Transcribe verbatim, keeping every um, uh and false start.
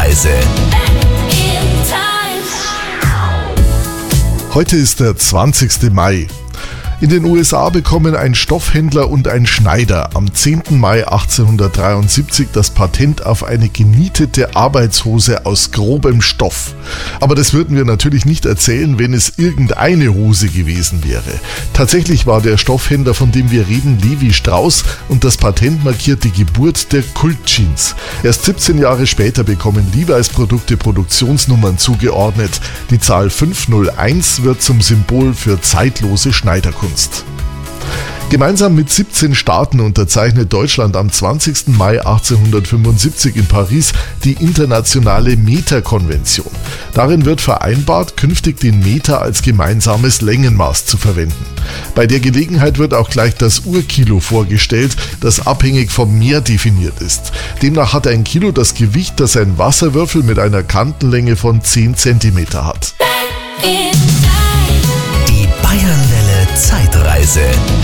Zeitreise. Heute ist der zwanzigste Mai. In den U S A bekommen ein Stoffhändler und ein Schneider am zehnten Mai achtzehnhundertdreiundsiebzig das Patent auf eine genietete Arbeitshose aus grobem Stoff. Aber das würden wir natürlich nicht erzählen, wenn es irgendeine Hose gewesen wäre. Tatsächlich war der Stoffhändler, von dem wir reden, Levi Strauss, und das Patent markiert die Geburt der Kult-Jeans. Erst siebzehn Jahre später bekommen Levi's-Produkte Produktionsnummern zugeordnet. Die Zahl fünf null eins wird zum Symbol für zeitlose Schneiderkunst. Gemeinsam mit siebzehn Staaten unterzeichnet Deutschland am zwanzigsten Mai achtzehnhundertfünfundsiebzig in Paris die internationale Meterkonvention. Darin wird vereinbart, künftig den Meter als gemeinsames Längenmaß zu verwenden. Bei der Gelegenheit wird auch gleich das Urkilo vorgestellt, das abhängig vom Meer definiert ist. Demnach hat ein Kilo das Gewicht, das ein Wasserwürfel mit einer Kantenlänge von zehn Zentimeter hat. Die Bayernwelle Zeitreise.